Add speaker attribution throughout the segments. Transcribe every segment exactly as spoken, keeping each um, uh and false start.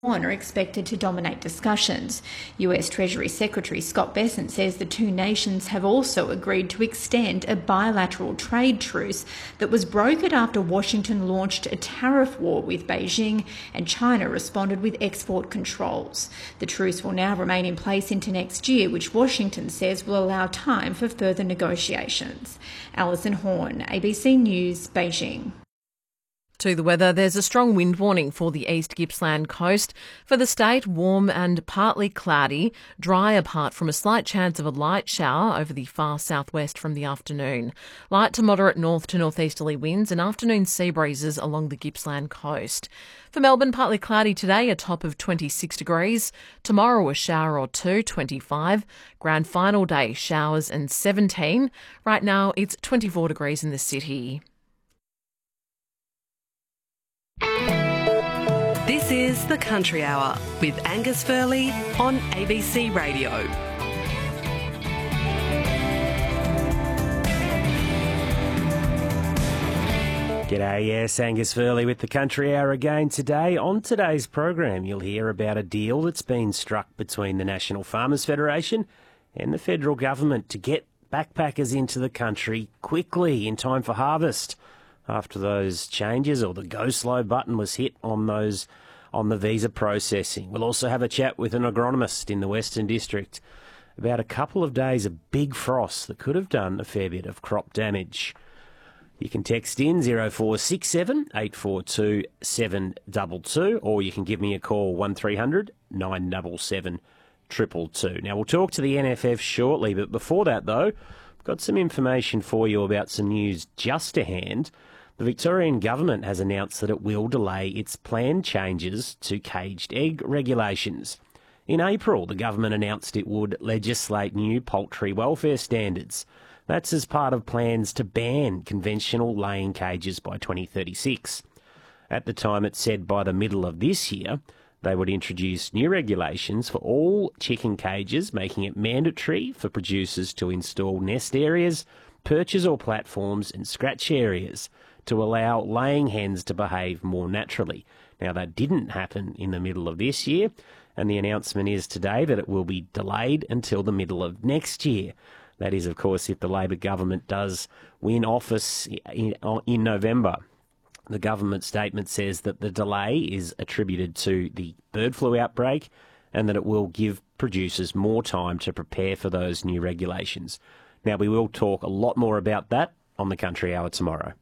Speaker 1: are expected to dominate discussions. U S Treasury Secretary Scott Bessent says the two nations have also agreed to extend a bilateral trade truce that was brokered after Washington launched a tariff war with Beijing and China responded with export controls. The truce will now remain in place into next year, which Washington says will allow time for further negotiations. Alison Horn, A B C News, Beijing.
Speaker 2: To the weather, there's a strong wind warning for the East Gippsland coast. For the state, warm and partly cloudy, dry apart from a slight chance of a light shower over the far southwest from the afternoon. Light to moderate north to northeasterly winds and afternoon sea breezes along the Gippsland coast. For Melbourne, partly cloudy today, a top of twenty-six degrees. Tomorrow, a shower or two, twenty-five. Grand final day, showers and seventeen. Right now, it's twenty-four degrees in the city.
Speaker 3: This is The Country Hour with Angus Furley on A B C Radio.
Speaker 4: G'day, yes, Angus Furley with The Country Hour again today. On today's program, you'll hear about a deal that's been struck between the National Farmers Federation and the federal government to get backpackers into the country quickly in time for harvest, after those changes or the go slow button was hit on those on the visa processing. We'll also have a chat with an agronomist in the Western District about a couple of days of big frost that could have done a fair bit of crop damage. You can text in zero four six seven, eight four two, seven two two or you can give me a call one three hundred, nine seven seven, two two two. Now, we'll talk to the N F F shortly, but before that, though, I've got some information for you about some news just to hand. The Victorian Government has announced that it will delay its planned changes to caged egg regulations. In April, the government announced it would legislate new poultry welfare standards. That's as part of plans to ban conventional laying cages by twenty thirty-six. At the time, it said by the middle of this year, they would introduce new regulations for all chicken cages, making it mandatory for producers to install nest areas, perches or platforms and scratch areas to allow laying hens to behave more naturally. Now, that didn't happen in the middle of this year, and the announcement is today that it will be delayed until the middle of next year. That is, of course, if the Labor government does win office in, in November. The government statement says that the delay is attributed to the bird flu outbreak and that it will give producers more time to prepare for those new regulations. Now, we will talk a lot more about that on the Country Hour tomorrow.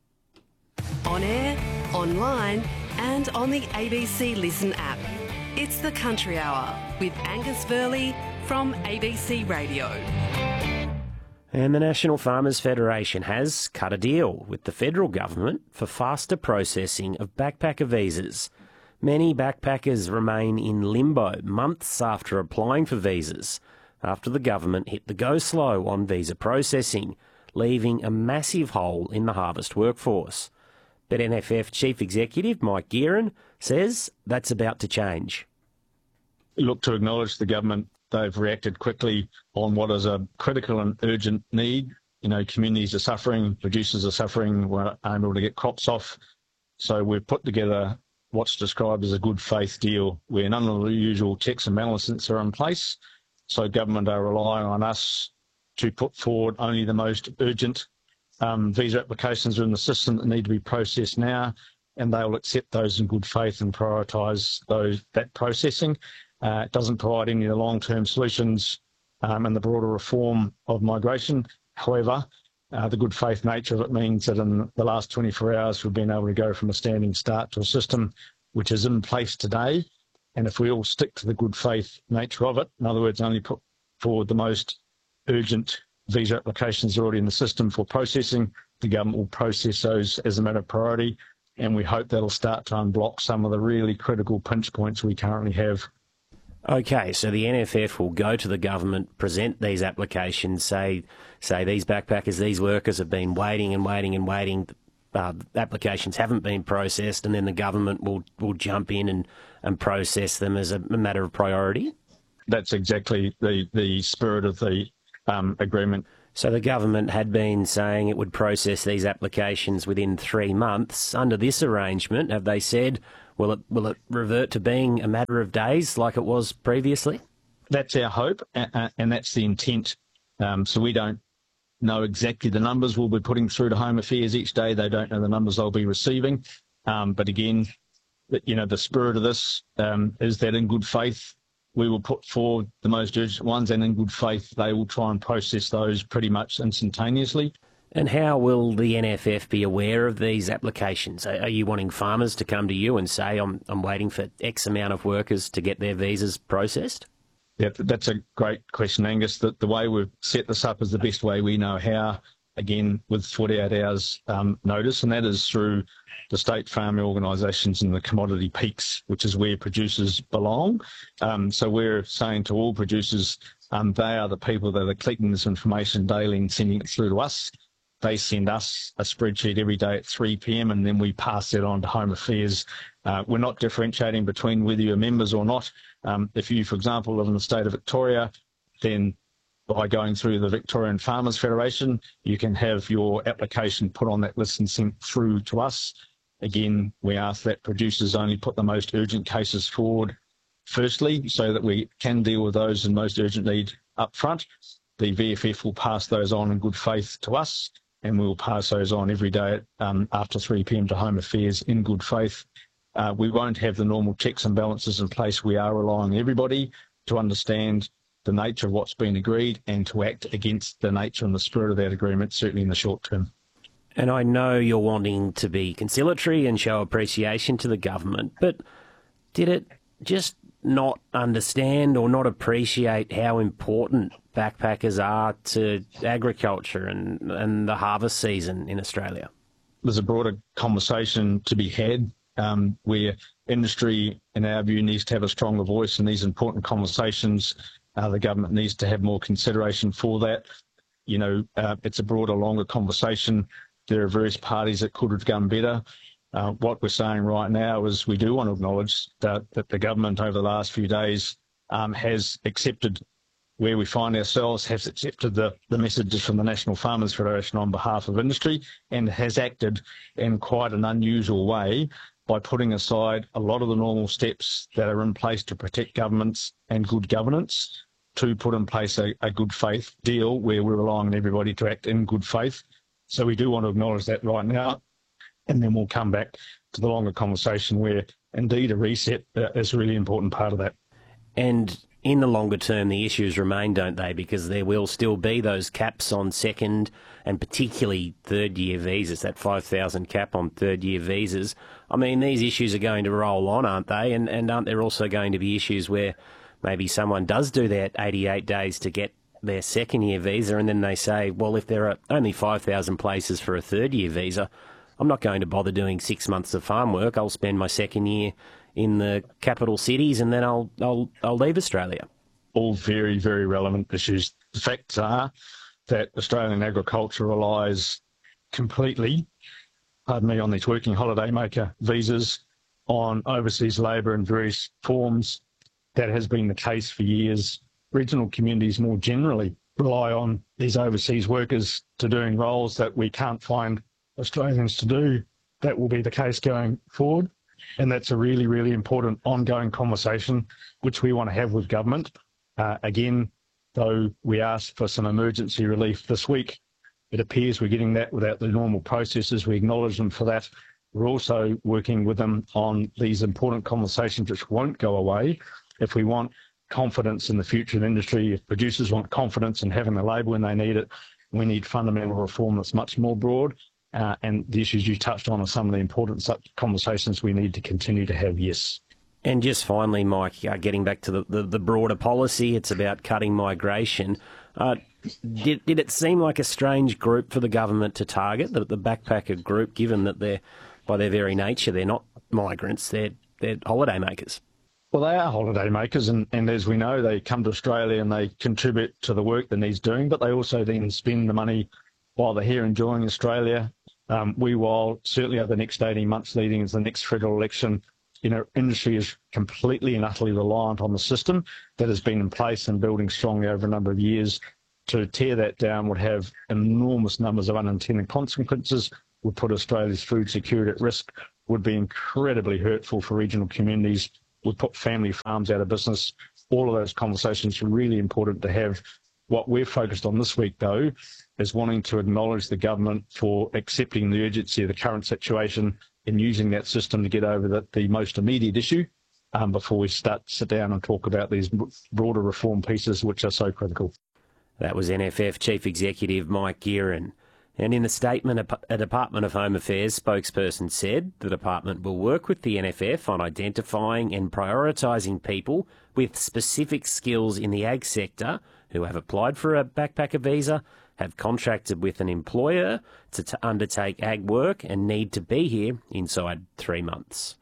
Speaker 3: On air, online and on the A B C Listen app. It's The Country Hour with Angus Furley from A B C Radio.
Speaker 4: And the National Farmers Federation has cut a deal with the federal government for faster processing of backpacker visas. Many backpackers remain in limbo months after applying for visas, after the government hit the go slow on visa processing, leaving a massive hole in the harvest workforce. But N F F Chief Executive Mike Gearan says that's about to change.
Speaker 5: Look, to acknowledge the government, they've reacted quickly on what is a critical and urgent need. You know, communities are suffering, producers are suffering, we're unable to get crops off. So we've put together what's described as a good faith deal where none of the usual checks and balances are in place. So government are relying on us to put forward only the most urgent um, visa applications are in the system that need to be processed now, and they'll accept those in good faith and prioritise those that processing. Uh, it doesn't provide any of the long-term solutions um, and the broader reform of migration. However, uh, the good faith nature of it means that in the last twenty-four hours we've been able to go from a standing start to a system which is in place today. And if we all stick to the good faith nature of it, in other words, only put forward the most urgent visa applications already in the system for processing, the government will process those as a matter of priority. And we hope that'll start to unblock some of the really critical pinch points we currently have.
Speaker 4: Okay, so the N F F will go to the government, present these applications, say, say these backpackers, these workers have been waiting and waiting and waiting. Uh, applications haven't been processed, and then the government will, will jump in and, and process them as a, a matter of priority?
Speaker 5: That's exactly the, the spirit of the um, agreement.
Speaker 4: So the government had been saying it would process these applications within three months. Under this arrangement, have they said, will it will it revert to being a matter of days like it was previously?
Speaker 5: That's our hope, and that's the intent. Um, so we don't know exactly the numbers we'll be putting through to Home Affairs each day. They don't know the numbers they'll be receiving. Um, but again, you know, the spirit of this um, is that in good faith, we will put forward the most urgent ones, and in good faith, they will try and process those pretty much instantaneously.
Speaker 4: And how will the N F F be aware of these applications? Are you wanting farmers to come to you and say, I'm, I'm waiting for X amount of workers to get their visas processed?
Speaker 5: Yeah, that's a great question, Angus. The, the way we've set this up is the best way we know how, again, with forty-eight hours um, notice, and that is through the state farming organisations and the commodity peaks, which is where producers belong. Um, so we're saying to all producers, um, they are the people that are collecting this information daily and sending it through to us. They send us a spreadsheet every day at three p m and then we pass it on to Home Affairs. Uh, we're not differentiating between whether you're members or not. Um, if you, for example, live in the state of Victoria, then by going through the Victorian Farmers Federation, you can have your application put on that list and sent through to us. Again, we ask that producers only put the most urgent cases forward firstly, so that we can deal with those in most urgent need up front. The V F F will pass those on in good faith to us, and we will pass those on every day um, after three p m to Home Affairs in good faith. Uh, we won't have the normal checks and balances in place. We are relying on everybody to understand the nature of what's been agreed and to act against the nature and the spirit of that agreement, certainly in the short term.
Speaker 4: And I know you're wanting to be conciliatory and show appreciation to the government, but did it just not understand or not appreciate how important backpackers are to agriculture and, and the harvest season in Australia?
Speaker 5: There's a broader conversation to be had um, where industry, in our view, needs to have a stronger voice in these important conversations. Uh, the government needs to have more consideration for that. You know, uh, it's a broader, longer conversation. There are various parties that could have done better. Uh, what we're saying right now is we do want to acknowledge that, that the government over the last few days um, has accepted where we find ourselves, has accepted the, the messages from the National Farmers Federation on behalf of industry, and has acted in quite an unusual way by putting aside a lot of the normal steps that are in place to protect governments and good governance to put in place a, a good faith deal where we're relying on everybody to act in good faith. So we do want to acknowledge that right now, and then we'll come back to the longer conversation where indeed a reset uh, is a really important part of that.
Speaker 4: And in the longer term, the issues remain, don't they? Because there will still be those caps on second and particularly third-year visas, that five thousand cap on third-year visas. I mean, these issues are going to roll on, aren't they? And, and aren't there also going to be issues where maybe someone does do that eighty-eight days to get their second-year visa, and then they say, well, if there are only five thousand places for a third-year visa, I'm not going to bother doing six months of farm work. I'll spend my second year in the capital cities, and then I'll I'll I'll leave Australia.
Speaker 5: All very, very relevant issues. The facts are that Australian agriculture relies completely, pardon me, on these working holiday maker visas, on overseas labour in various forms. That has been the case for years. Regional communities more generally rely on these overseas workers to doing roles that we can't find Australians to do. That will be the case going forward. And that's a really, really important ongoing conversation which we want to have with government. Uh, again, though we asked for some emergency relief this week, it appears we're getting that without the normal processes. We acknowledge them for that. We're also working with them on these important conversations which won't go away. If we want confidence in the future of the industry, if producers want confidence in having the labour when they need it, we need fundamental reform that's much more broad. Uh, and the issues you touched on are some of the important such conversations we need to continue to have, yes.
Speaker 4: And just finally, Mike, uh, getting back to the, the, the broader policy, it's about cutting migration. Uh, did, did it seem like a strange group for the government to target, the, the backpacker group, given that they're, by their very nature, they're not migrants, they're, they're holiday makers?
Speaker 5: Well, they are holiday makers, and, and as we know, they come to Australia and they contribute to the work that needs doing, but they also then spend the money while they're here enjoying Australia. Um, we, while certainly over the next eighteen months leading into the next federal election, you know, industry is completely and utterly reliant on the system that has been in place and building strongly over a number of years. To tear that down would have enormous numbers of unintended consequences, would put Australia's food security at risk, would be incredibly hurtful for regional communities, would put family farms out of business. All of those conversations are really important to have. What we're focused on this week, though, is wanting to acknowledge the government for accepting the urgency of the current situation and using that system to get over the, the most immediate issue um, before we start to sit down and talk about these broader reform pieces which are so critical.
Speaker 4: That was N F F Chief Executive Mike Gearan. And in a statement, a Department of Home Affairs spokesperson said the department will work with the N F F on identifying and prioritising people with specific skills in the ag sector who have applied for a backpacker visa, have contracted with an employer to t- undertake ag work and need to be here inside three months.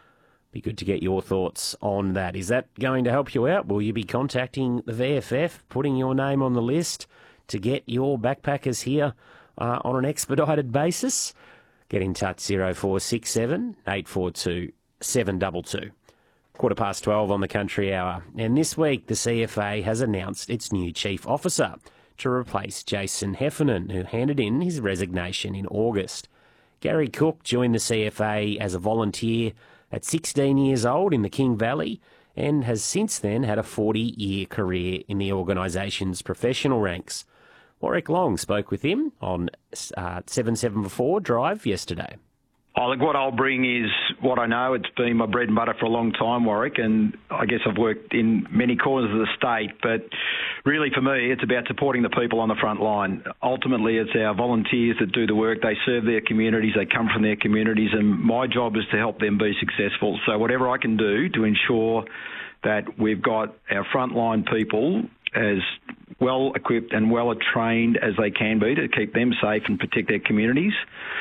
Speaker 4: Be good to get your thoughts on that. Is that going to help you out? Will you be contacting the V F F, putting your name on the list to get your backpackers here uh, on an expedited basis? Get in touch, zero four six seven, eight four two, seven two two. Quarter past twelve on the Country Hour. And this week, the C F A has announced its new chief officer to replace Jason Heffernan, who handed in his resignation in August. Gary Cook joined the C F A as a volunteer at sixteen years old in the King Valley and has since then had a forty-year career in the organisation's professional ranks. Warwick Long spoke with him on uh, seven seven four Drive yesterday.
Speaker 6: Oh, look, what I'll bring is what I know. It's been my bread and butter for a long time, Warwick, and I guess I've worked in many corners of the state. But really, for me, it's about supporting the people on the front line. Ultimately, it's our volunteers that do the work. They serve their communities. They come from their communities, and my job is to help them be successful. So whatever I can do to ensure that we've got our frontline people as well equipped and well trained as they can be to keep them safe and protect their communities.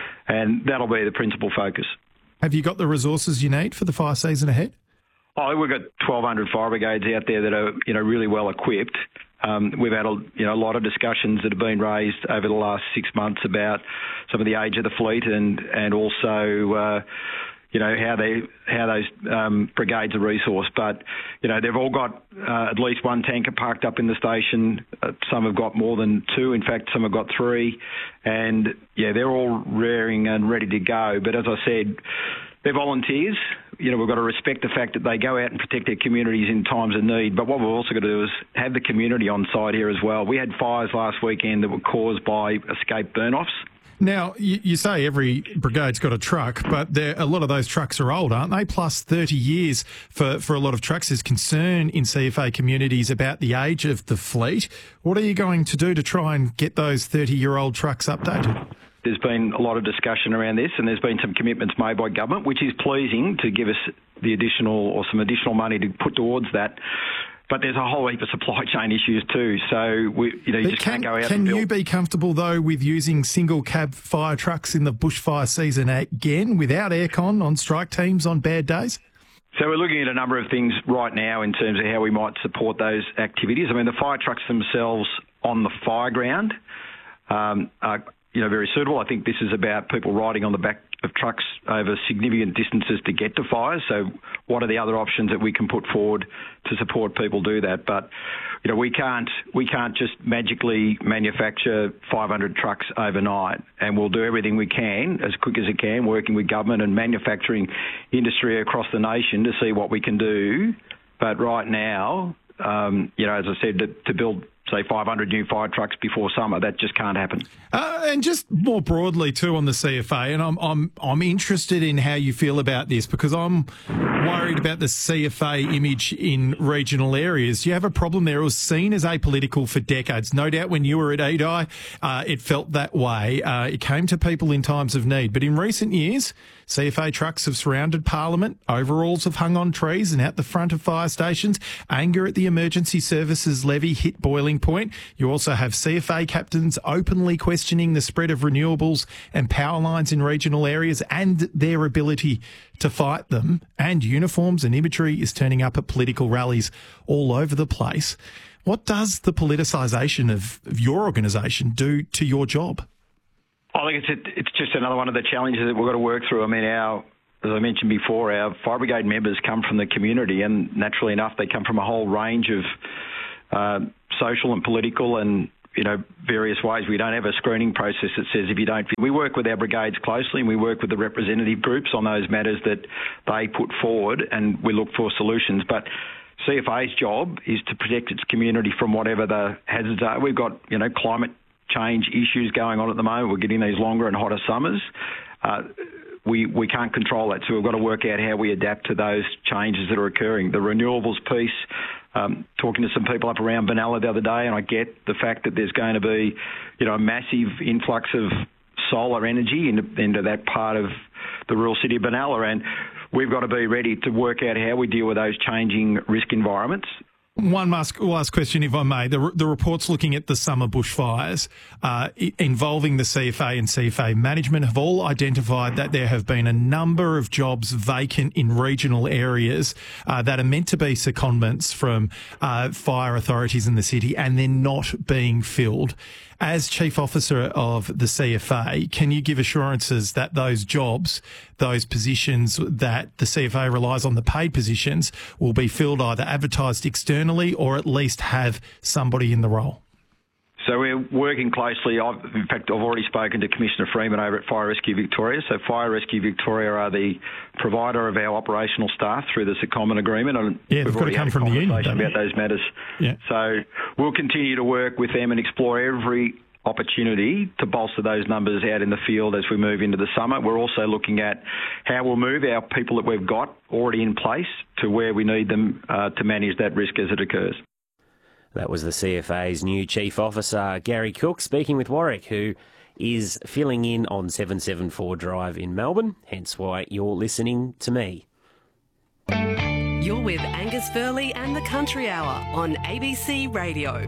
Speaker 6: And that'll be the principal focus.
Speaker 7: Have you got the resources you need for the fire season ahead?
Speaker 6: Oh, we've got twelve hundred fire brigades out there that are, you know, really well equipped. Um, we've had a, you know, a lot of discussions that have been raised over the last six months about some of the age of the fleet and and also, uh, you know, how they how those um, brigades are resourced. But you know, they've all got uh, at least one tanker parked up in the station. Uh, some have got more than two. In fact, some have got three. And yeah, they're all raring and ready to go. But as I said, they're volunteers. You know, we've got to respect the fact that they go out and protect their communities in times of need. But what we've also got to do is have the community on side here as well. We had fires last weekend that were caused by escape burn-offs.
Speaker 7: Now, you, you say every brigade's got a truck, but a lot of those trucks are old, aren't they? Plus thirty years for, for a lot of trucks. There's concern in C F A communities about the age of the fleet. What are you going to do to try and get those thirty-year-old trucks updated?
Speaker 6: There's been a lot of discussion around this, and there's been some commitments made by government, which is pleasing to give us the additional or some additional money to put towards that. But there's a whole heap of supply chain issues too. So we, you know, you
Speaker 7: but
Speaker 6: just
Speaker 7: can,
Speaker 6: can't go out
Speaker 7: Can
Speaker 6: and build.
Speaker 7: you be comfortable though with using single cab fire trucks in the bushfire season again without aircon on strike teams on bad days?
Speaker 6: So we're looking at a number of things right now in terms of how we might support those activities. I mean, the fire trucks themselves on the fire ground um, are, you know, very suitable. I think this is about people riding on the back of trucks over significant distances to get to fires. So what are the other options that we can put forward to support people do that? But, you know, we can't we can't just magically manufacture five hundred trucks overnight, and we'll do everything we can as quick as it can, working with government and manufacturing industry across the nation to see what we can do. But right now, um, you know, as I said, to, to build say five hundred new fire trucks before summer, that just can't happen.
Speaker 7: Uh, and just more broadly too on the C F A, and I'm I'm I'm interested in how you feel about this because I'm worried about the C F A image in regional areas. You have a problem there. It was seen as apolitical for decades. No doubt when you were at E D I, uh, it felt that way. Uh, it came to people in times of need. But in recent years, C F A trucks have surrounded Parliament, overalls have hung on trees and out the front of fire stations. Anger at the emergency services levy hit boiling point. You also have C F A captains openly questioning the spread of renewables and power lines in regional areas and their ability to fight them. And uniforms and imagery is turning up at political rallies all over the place. What does the politicisation of, of your organisation do to your job?
Speaker 6: I think it's it's just another one of the challenges that we've got to work through. I mean, our, as I mentioned before, our fire brigade members come from the community, and naturally enough, they come from a whole range of uh, social and political and you know, various ways. We don't have a screening process that says if you don't... We work with our brigades closely and we work with the representative groups on those matters that they put forward, and we look for solutions. But C F A's job is to protect its community from whatever the hazards are. We've got, you know, climate change issues going on at the moment. We're getting these longer and hotter summers. Uh, we we can't control that, so we've got to work out how we adapt to those changes that are occurring. The renewables piece, um, talking to some people up around Benalla the other day, and I get the fact that there's going to be, you know, a massive influx of solar energy into, into that part of the rural city of Benalla, and we've got to be ready to work out how we deal with those changing risk environments.
Speaker 7: One last, last question, if I may. The, the reports looking at the summer bushfires uh, involving the C F A and C F A management have all identified that there have been a number of jobs vacant in regional areas uh, that are meant to be secondments from uh, fire authorities in the city, and they're not being filled. As Chief Officer of the C F A, can you give assurances that those jobs, those positions that the C F A relies on, the paid positions, will be filled, either advertised externally or at least have somebody in the role?
Speaker 6: So we're working closely. I've, in fact, I've already spoken to Commissioner Freeman over at Fire Rescue Victoria. So Fire Rescue Victoria are the provider of our operational staff through the secondment agreement. And
Speaker 7: yeah, they've got to come from the union,
Speaker 6: about
Speaker 7: you?
Speaker 6: those matters.
Speaker 7: Yeah.
Speaker 6: So we'll continue to work with them and explore every opportunity to bolster those numbers out in the field as we move into the summer. We're also looking at how we'll move our people that we've got already in place to where we need them uh, to manage that risk as it occurs.
Speaker 4: That was the C F A's new Chief Officer, Gary Cook, speaking with Warwick, who is filling in on seven seventy-four Drive in Melbourne, hence why you're listening to me.
Speaker 3: You're with Angus Burley and the Country Hour on A B C Radio.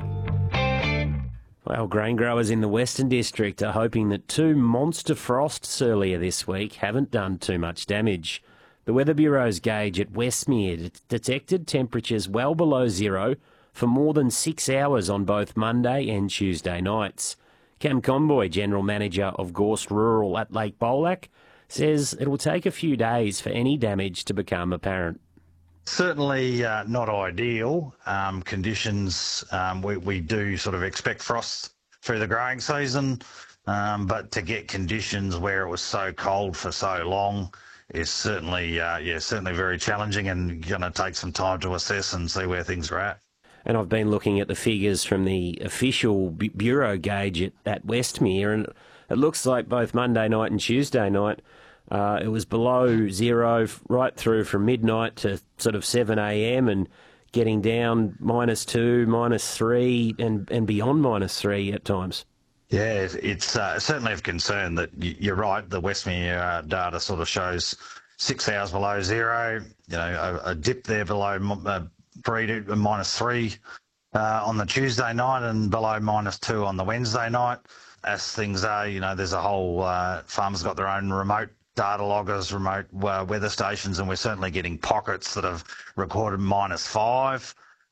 Speaker 4: Well, grain growers in the Western District are hoping that two monster frosts earlier this week haven't done too much damage. The Weather Bureau's gauge at Westmere det- detected temperatures well below zero for more than six hours on both Monday and Tuesday nights. Cam Conboy, General Manager of Gorst Rural at Lake Bolac, says it will take a few days for any damage to become apparent.
Speaker 8: Certainly uh, not ideal um, conditions. Um, we, we do sort of expect frost through the growing season, um, but to get conditions where it was so cold for so long is certainly, uh, yeah, certainly very challenging, and going to take some time to assess and see where things are at.
Speaker 4: And I've been looking at the figures from the official bu- Bureau gauge at, at Westmere, and it looks like both Monday night and Tuesday night uh, it was below zero right through from midnight to sort of seven a.m. and getting down minus two, minus three, and, and beyond minus three at times.
Speaker 8: Yeah, it's uh, certainly of concern that you're right. The Westmere uh, data sort of shows six hours below zero, you know, a, a dip there below uh, three to minus three uh, on the Tuesday night and below minus two on the Wednesday night. As things are, you know, there's a whole, uh, farmers got their own remote data loggers, remote uh, weather stations, and we're certainly getting pockets that have recorded minus five.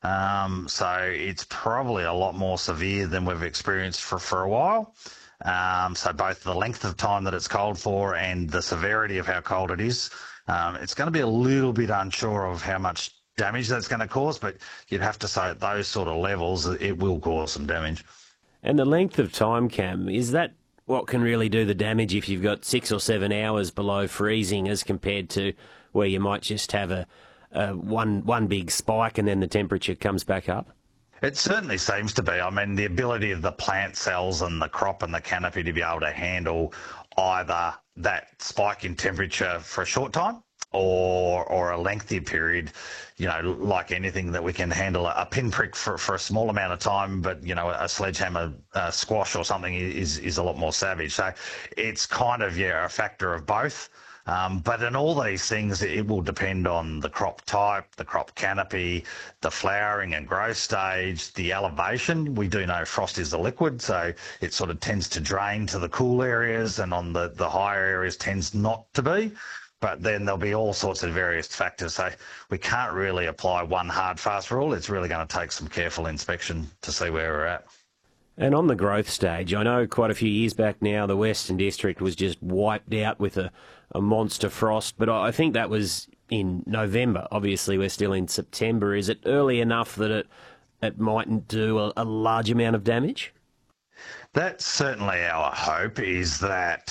Speaker 8: Um, so it's probably a lot more severe than we've experienced for, for a while. Um, so both the length of time that it's cold for and the severity of how cold it is, um, it's going to be a little bit unsure of how much damage that's going to cause, but you'd have to say at those sort of levels it will cause some damage.
Speaker 4: And the length of time, Cam, is that what can really do the damage if you've got six or seven hours below freezing as compared to where you might just have a, a one one big spike and then the temperature comes back up?
Speaker 8: It certainly seems to be. I mean, the ability of the plant cells and the crop and the canopy to be able to handle either that spike in temperature for a short time or or a lengthy period, you know, like anything that we can handle a pinprick for, for a small amount of time, but, you know, a sledgehammer uh, squash or something is, is a lot more savage. So it's kind of, yeah, a factor of both. Um, but in all these things, it will depend on the crop type, the crop canopy, the flowering and growth stage, the elevation. We do know frost is a liquid, so it sort of tends to drain to the cool areas, and on the, the higher areas tends not to be. But then there'll be all sorts of various factors. So we can't really apply one hard, fast rule. It's really going to take some careful inspection to see where we're at.
Speaker 4: And on the growth stage, I know quite a few years back now, the Western District was just wiped out with a, a monster frost, but I think that was in November. Obviously, we're still in September. Is it early enough that it, it mightn't do a, a large amount of damage?
Speaker 8: That's certainly our hope, is that